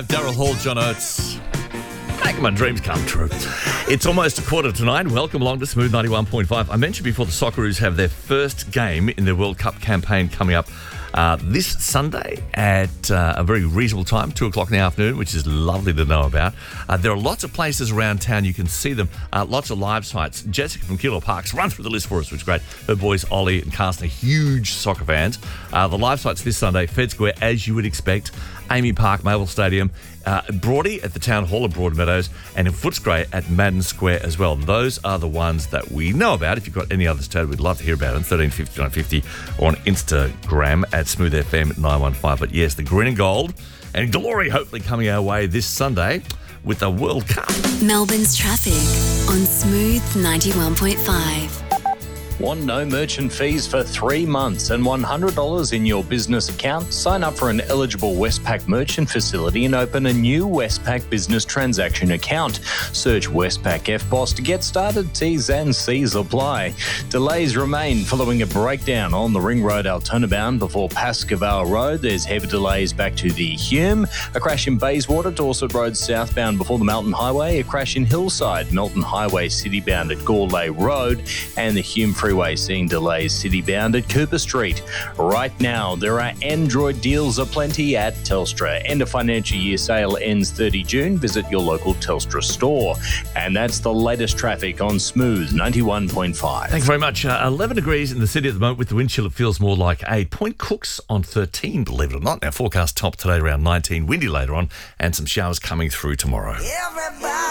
Daryl Hall, John Oates. Making my dreams come true. It's almost 8:45. Welcome along to Smooth 91.5. I mentioned before the Socceroos have their first game in their World Cup campaign coming up this Sunday at a very reasonable time, 2 o'clock in the afternoon, which is lovely to know about. There are lots of places around town you can see them, lots of live sites. Jessica from Kilo Parks run through the list for us, which is great. Her boys, Ollie and Carsten, are huge soccer fans. The live sites this Sunday, Fed Square, as you would expect, Amy Park, Maple Stadium, Broady at the Town Hall of Broadmeadows, and in Footscray at Madden Square as well. And those are the ones that we know about. If you've got any others too, we'd love to hear about them. 1350 950 or on Instagram at SmoothFM 915. But yes, the green and gold and glory hopefully coming our way this Sunday with the World Cup. Melbourne's traffic on Smooth 91.5. Want no merchant fees for 3 months and $100 in your business account? Sign up for an eligible Westpac merchant facility and open a new Westpac business transaction account. Search Westpac FBOSS to get started. T's and C's apply. Delays remain following a breakdown on the Ring Road Altona bound before Pascoe Road. There's heavy delays back to the Hume. A crash in Bayswater, Dorset Road southbound before the Melton Highway. A crash in Hillside, Melton Highway citybound at Gourlay Road. And the Hume Freeway seeing delays citybound at Cooper Street. Right now, there are Android deals aplenty at Telstra. End of financial year sale ends 30 June. Visit your local Telstra store. And that's the latest traffic on Smooth 91.5. Thanks very much. 11 degrees in the city at the moment. With the wind chill, it feels more like 8. Point Cooks on 13, believe it or not. Now, forecast top today around 19. Windy later on, and some showers coming through tomorrow. Everybody